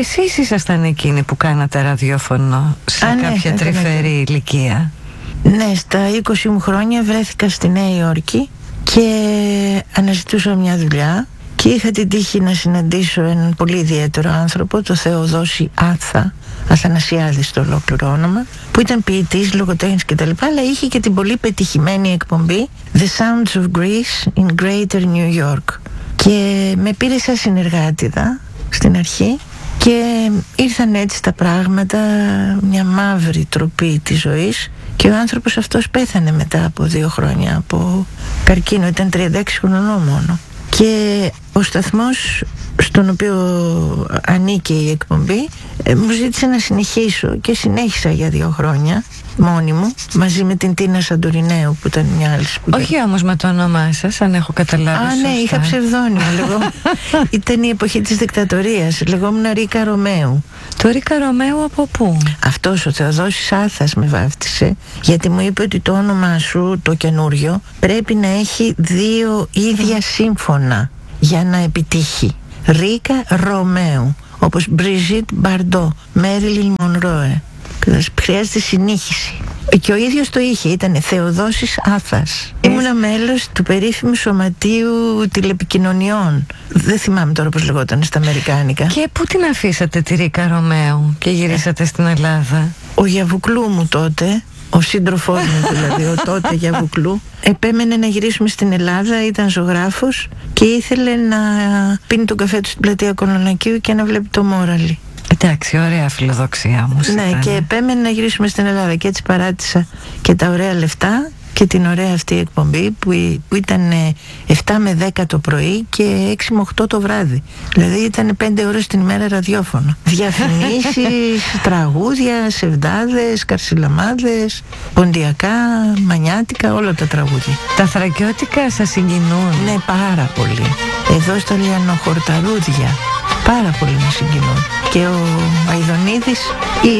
Εσείς ήσασταν εκείνοι που κάνατε ραδιόφωνο σε κάποια τρυφερή ηλικία. Ναι, στα 20 μου χρόνια βρέθηκα στη Νέα Υόρκη και αναζητούσα μια δουλειά και είχα την τύχη να συναντήσω έναν πολύ ιδιαίτερο άνθρωπο, το Θεοδόση Αθανασιάδη στο ολόκληρο όνομα, που ήταν ποιητής, λογοτέχνης κτλ, αλλά είχε και την πολύ πετυχημένη εκπομπή The Sounds of Greece in Greater New York, και με πήρε σαν συνεργάτηδα στην αρχή και ήρθαν έτσι τα πράγματα, μια μαύρη τροπή της ζωής, και ο άνθρωπος αυτός πέθανε μετά από 2 χρόνια από καρκίνο, ήταν 36 χρονών μόνο. Και ο σταθμός στον οποίο ανήκε η εκπομπή μου ζήτησε να συνεχίσω και συνέχισα για 2 χρόνια μόνη μου, μαζί με την Τίνα Σαντορινέου που ήταν μια άλλη σπουδαία. Όχι όμως με το όνομά σας, αν έχω καταλάβει σωστά. Ναι, είχα ψευδόνυμο. Ήταν η εποχή της δικτατορίας. Λεγόμουν Ρίκα Ρωμαίου. Το Ρίκα Ρωμαίου από πού? Αυτός ο Θεοδόσης Άθας με βάφτισε, γιατί μου είπε ότι το όνομα σου, το καινούριο, πρέπει να έχει 2 ίδια σύμφωνα για να επιτύχει. Ρίκα Ρωμαίου, όπως Μπριζίτ Μπαρντό, Μέριλιν Μονρόε. Χρειάζεται συνήχιση. Και ο ίδιος το είχε, ήταν Θεοδόσης Άθας. Ήμουνα μέλος του περίφημου Σωματείου Τηλεπικοινωνιών. Δεν θυμάμαι τώρα πώς λεγόταν στα αμερικάνικα. Και πού την αφήσατε τη Ρίκα Ρωμαίου και γυρίσατε στην Ελλάδα? Ο Γιαβουκλού μου τότε, ο σύντροφός μου δηλαδή, ο τότε Γιαβουκλού, επέμενε να γυρίσουμε στην Ελλάδα, ήταν ζωγράφος και ήθελε να πίνει τον καφέ του στην πλατεία Κολονακίου και να βλέπει το Μόραλι. Εντάξει, ωραία φιλοδοξία όμως. Ναι, ήταν. και επέμενε να γυρίσουμε στην Ελλάδα και έτσι παράτησα και τα ωραία λεφτά και την ωραία αυτή εκπομπή που ήταν 7 με 10 το πρωί και 6 με 8 το βράδυ. Δηλαδή ήταν 5 ώρες την ημέρα ραδιόφωνο. Διαφημίσεις, τραγούδια, σεβδάδες, καρσιλαμάδες, ποντιακά, μανιάτικα, όλα τα τραγούδια. Τα θρακιώτικα σας συγκινούν? Ναι, πάρα πολύ. Εδώ στα Λιανοχορταρούδια πάρα πολύ με συγκινούν. Και ο Αηδονίδης